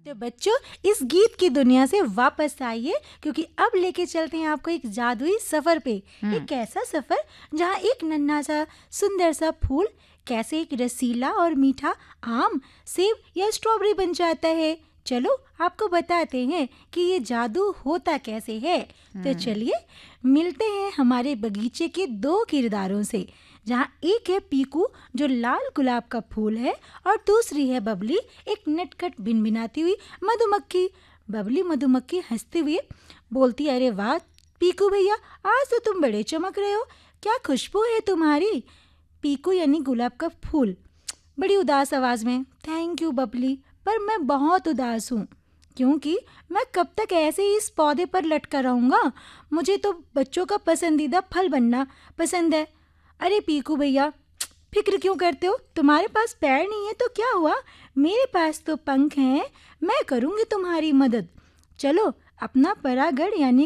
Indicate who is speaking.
Speaker 1: तो बच्चों, इस गीत की दुनिया से वापस आइए, क्योंकि अब लेके चलते हैं आपको एक जादुई सफर पे। एक ऐसा सफर जहाँ एक नन्हा सा सुंदर सा फूल कैसे एक रसीला और मीठा आम, सेब या स्ट्रॉबेरी बन जाता है। चलो आपको बताते हैं कि ये जादू होता कैसे है। तो चलिए मिलते हैं हमारे बगीचे के दो किरदारों से, जहाँ एक है पीकू जो लाल गुलाब का फूल है और दूसरी है बबली, एक नटखट भिनभिनाती हुई मधुमक्खी। बबली मधुमक्खी हंसते हुए बोलती, अरे वाह पीकू भैया, आज तो तुम बड़े चमक रहे हो, क्या खुशबू है तुम्हारी। पीकू यानी गुलाब का फूल बड़ी उदास आवाज में, थैंक यू बबली, पर मैं बहुत उदास हूँ, क्योंकि मैं कब तक ऐसे ही इस पौधे पर लटका रहूँगा। मुझे तो बच्चों का पसंदीदा फल बनना पसंद है। अरे पीकू भैया, फिक्र क्यों करते हो, तुम्हारे पास पैर नहीं है तो क्या हुआ, मेरे पास तो पंख हैं, मैं करूँगी तुम्हारी मदद। चलो अपना परागण यानी